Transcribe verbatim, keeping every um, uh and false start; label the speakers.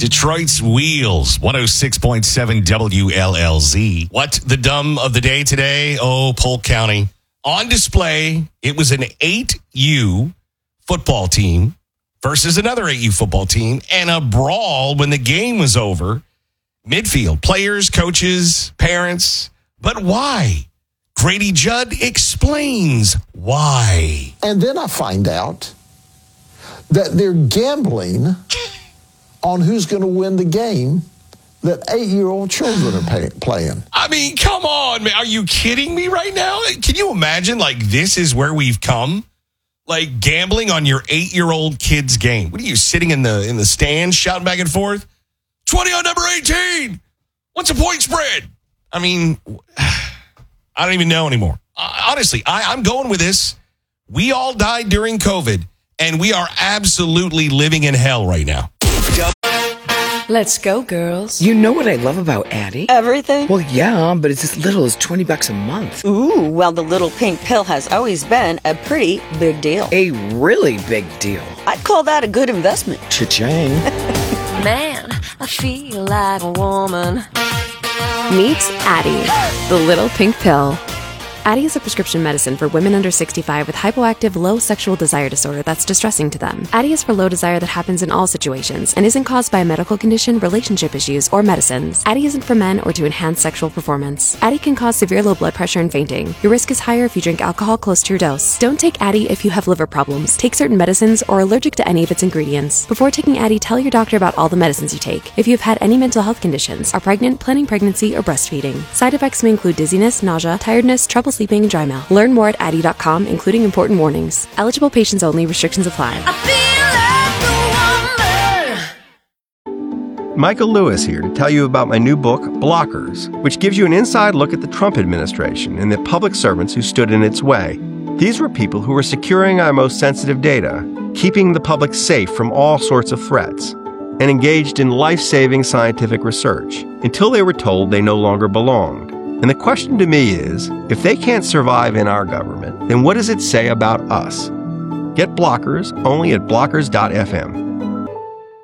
Speaker 1: Detroit's Wheels, one oh six point seven W L L Z. What the dumb of the day today? Oh, Polk County. On display, it was an eight U football team versus another eight U football team and a brawl when the game was over. Midfield, players, coaches, parents. But why? Grady Judd explains why.
Speaker 2: And then I find out that they're gambling on who's going to win the game that eight-year-old children are pay- playing.
Speaker 1: I mean, come on, man. Are you kidding me right now? Can you imagine, like, this is where we've come? Like, gambling on your eight-year-old kid's game. What are you, sitting in the in the stands shouting back and forth? twenty on number eighteen. What's a point spread? I mean, I don't even know anymore. Uh, honestly, I, I'm going with this. We all died during COVID, and we are absolutely living in hell right now.
Speaker 3: Let's go, girls.
Speaker 4: You know what I love about Addie?
Speaker 5: Everything?
Speaker 4: Well, yeah, but it's as little as twenty bucks a month.
Speaker 5: Ooh, well, the little pink pill has always been a pretty big deal.
Speaker 4: A really big deal.
Speaker 5: I'd call that a good investment.
Speaker 4: Cha-ching.
Speaker 3: Man, I feel like a woman. Meet Addie, the little pink pill. Addie is a prescription medicine for women under sixty-five with hypoactive low sexual desire disorder that's distressing to them. Addie is for low desire that happens in all situations and isn't caused by a medical condition, relationship issues, or medicines. Addie isn't for men or to enhance sexual performance. Addie can cause severe low blood pressure and fainting. Your risk is higher if you drink alcohol close to your dose. Don't take Addie if you have liver problems, take certain medicines, or are allergic to any of its ingredients. Before taking Addie, tell your doctor about all the medicines you take. If you've had any mental health conditions, are pregnant, planning pregnancy, or breastfeeding. Side effects may include dizziness, nausea, tiredness, trouble sleeping, and dry mouth. Learn more at addie dot com, including important warnings. Eligible patients only. Restrictions apply.
Speaker 6: Michael Lewis here to tell you about my new book, Blockers, which gives you an inside look at the Trump administration and the public servants who stood in its way. These were people who were securing our most sensitive data, keeping the public safe from all sorts of threats, and engaged in life-saving scientific research until they were told they no longer belonged. And the question to me is, if they can't survive in our government, then what does it say about us? Get Blockers only at blockers dot f m.